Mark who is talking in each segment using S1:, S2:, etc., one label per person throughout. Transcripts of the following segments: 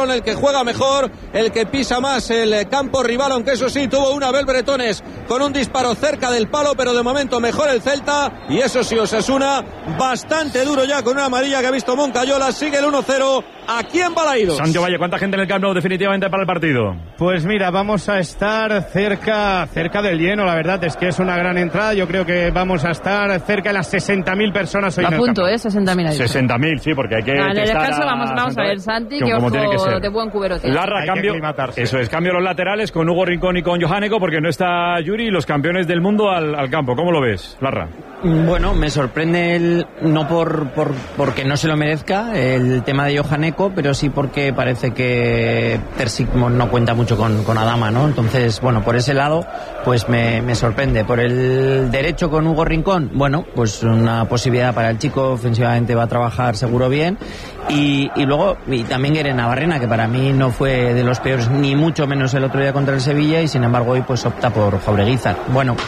S1: balón el que juega mejor, el que pisa más el campo rival, aunque eso sí, tuvo una Abel Bretones con un disparo cerca del palo, pero de momento mejor el Celta, y eso sí, Osasuna bastante duro ya con una amarilla que ha visto Moncayola. Sigue el 1-0 aquí en Balaídos.
S2: Santiago Valle, ¿cuánta gente en el Camp Nou definitivamente para el partido?
S3: Pues mira, vamos a estar cerca del lleno, la verdad es que es una gran entrada. Yo creo que vamos a estar cerca de las 60.000 personas hoy en el Camp Nou.
S4: 60.000 ahí.
S2: 60.000, sí, porque hay que
S4: en el descanso vamos a ver, Santi, que ojo de buen cuberote.
S2: Larra, cambio, eso es, cambio los laterales con Hugo Rincón y con Johaneko, porque no está Yuri, los campeones del mundo al campo. ¿Cómo lo ves, Larra?
S5: Bueno, me sorprende no porque no se lo merezca el tema de Johaneko, pero sí porque parece que Terzic no cuenta mucho con Adama, ¿no? Entonces, bueno, por ese lado, pues me sorprende. Por el derecho con Hugo Rincón, bueno, pues una posibilidad para el chico, ofensivamente va a trabajar seguro bien. Y luego, y también Gueren Navarrena, que para mí no fue de los peores, ni mucho menos el otro día contra el Sevilla, y sin embargo hoy pues opta por Jaureguizar. Bueno,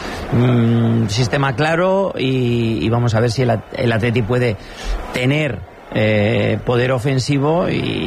S5: sistema claro, y vamos a ver si el Atleti puede tener poder ofensivo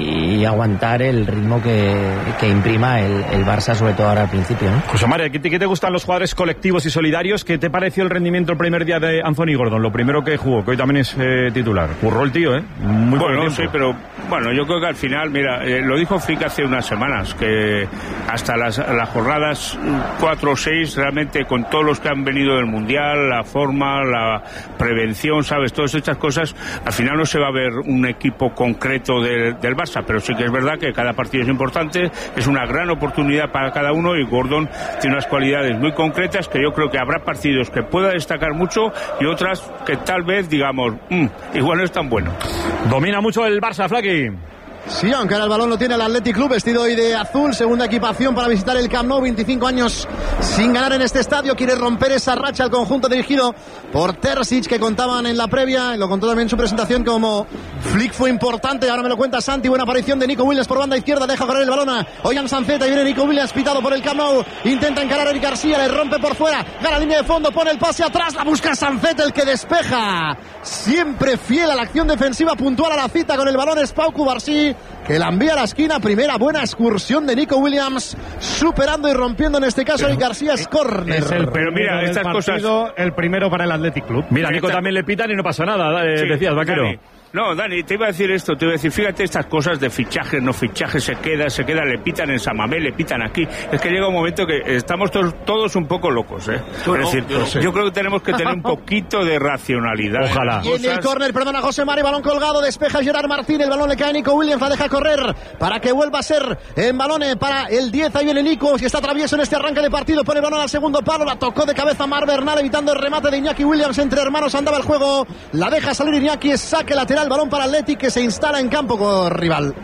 S5: y aguantar el ritmo que imprima el Barça, sobre todo ahora al principio, ¿no?
S2: José María, ¿qué te gustan los jugadores colectivos y solidarios? ¿Qué te pareció el rendimiento el primer día de Anthony Gordon? Lo primero que jugó, que hoy también es titular. Curró el tío, muy bueno,
S6: sí, pero bueno, yo creo que al final, mira, lo dijo Flick hace unas semanas, que hasta las jornadas 4 o 6, realmente con todos los que han venido del Mundial, la forma, la prevención, ¿sabes? Todas estas cosas, al final no se va a ver un equipo concreto del Barça, pero sí que es verdad que cada partido es importante, es una gran oportunidad para cada uno, y Gordon tiene unas cualidades muy concretas que yo creo que habrá partidos que pueda destacar mucho y otras que tal vez digamos, igual no es tan bueno.
S2: Domina mucho el Barça, Flaqui.
S7: Sí, aunque ahora el balón lo tiene el Athletic Club, vestido hoy de azul, segunda equipación para visitar el Camp Nou, 25 años sin ganar en este estadio, quiere romper esa racha al conjunto dirigido por Terzic, que contaban en la previa, lo contó también en su presentación, como Flick fue importante. Ahora me lo cuenta Santi, buena aparición de Nico Williams por banda izquierda, deja correr el balón a Ollán Sanceta, y viene Nico Williams pitado por el Camp Nou, intenta encarar a Eric García, le rompe por fuera, gana línea de fondo, pone el pase atrás, la busca Sanceta, el que despeja, siempre fiel a la acción defensiva, puntual a la cita con el balón, es Pau Cubarsí, que la envía a la esquina. Primera buena excursión de Nico Williams, superando y rompiendo en este caso Eric García, es córner.
S6: Pero mira, estas cosas,
S3: el primero para el Athletic Club.
S2: Mira, Nico también le pitan y no pasa nada, decías, Vaquero.
S6: Dani, te iba a decir esto, te iba a decir, fíjate estas cosas de fichajes, no fichajes, se queda, le pitan en Samamé, le pitan aquí. Es que llega un momento que estamos todos un poco locos, Es decir, yo creo que tenemos que tener un poquito de racionalidad.
S2: Ojalá.
S7: Y en el córner, perdona José Mari, balón colgado, despeja Gerard Martín, el balón le cae a Nico Williams, la deja correr para que vuelva a ser en balón para el 10, ahí viene Nico, si está travieso en este arranque de partido, pone el balón al segundo palo, la tocó de cabeza Mar Bernal, evitando el remate de Iñaki Williams, entre hermanos andaba el juego, la deja salir Iñaki, es saque lateral, balón para Athletic, que se instala en campo con rival.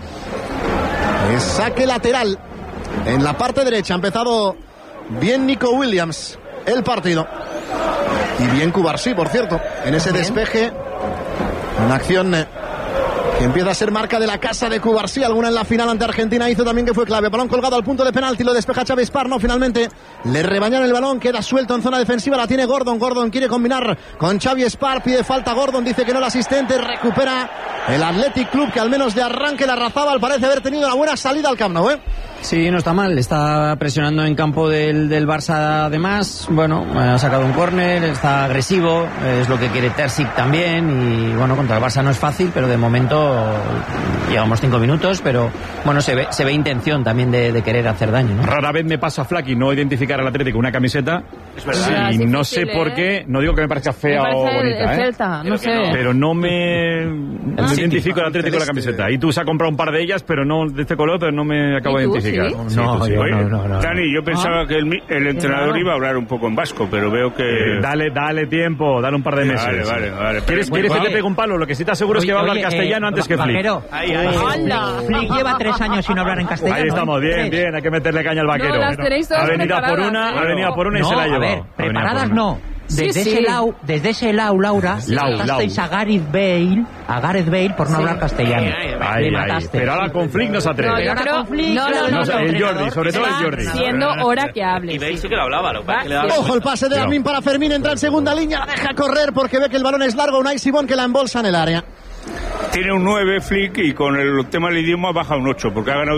S7: Es saque lateral en la parte derecha, ha empezado bien Nico Williams el partido, y bien Cubarsí, por cierto, en ese despeje, una acción que empieza a ser marca de la casa de Cubarsí, alguna en la final ante Argentina hizo también que fue clave. Balón colgado al punto de penalti, lo despeja Xavi Esparno, finalmente le rebañaron el balón, queda suelto en zona defensiva, la tiene Gordon quiere combinar con Xavi Espar, pide falta Gordon, dice que no el asistente, recupera el Athletic Club, que al menos de arranque la Razabal parece haber tenido una buena salida al Camp Nou,
S5: Sí, no está mal, está presionando en campo del Barça además, bueno, ha sacado un córner, está agresivo, es lo que quiere Terzic también, y bueno, contra el Barça no es fácil, pero de momento llevamos 5 minutos, pero bueno, se ve intención también de querer hacer daño, ¿no?
S2: Rara vez me pasa, Flaqui, no identificar al Atlético una camiseta,
S6: es verdad.
S2: Y no sé por qué, no digo que me parezca fea o bonita,
S4: Celta, no sé.
S2: Pero no me identifico al Atlético con la camiseta. Y tú se ha comprado un par de ellas, pero no de este color, pero no me acabo de identificar.
S4: ¿Sí?
S2: No.
S6: Dani, yo pensaba que el entrenador iba a hablar un poco en vasco, pero veo que...
S2: Dale tiempo, dale un par de meses.
S6: Vale.
S2: ¿Quieres que te pegue un palo? Lo que sí te aseguro es que va a hablar castellano antes que Flick.
S8: Flick lleva 3 años sin hablar en castellano.
S2: Ahí estamos, bien, hay que meterle caña al Vaquero.
S4: No, las tenéis todas
S2: ha venido por una y se la ha llevado.
S8: A ver, preparadas no. Desde ese lado, Laura, matasteis a Gareth Bale por no hablar castellano.
S2: Le mataste. Pero ahora con Flick no se atreve.
S4: No.
S2: El Jordi, sobre todo el Jordi.
S4: Siendo hora que hable.
S9: Y veis que lo hablaba.
S7: Ojo el pase de Lamin para Fermín, entra en segunda línea, la deja correr porque ve que el balón es largo, Unai Simón que la embolsa en el área.
S6: Tiene un 9 Flick, y con el tema del idioma baja un 8, porque ha ganado